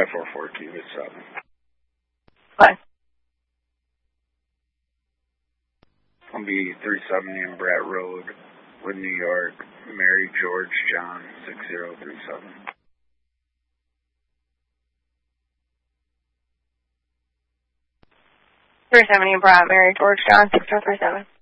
544 Cuba 7. Bye. I'll be 370 in Brett Road, Wood, New York, Mary George John 6037. 370 Brett, Mary George John 6037.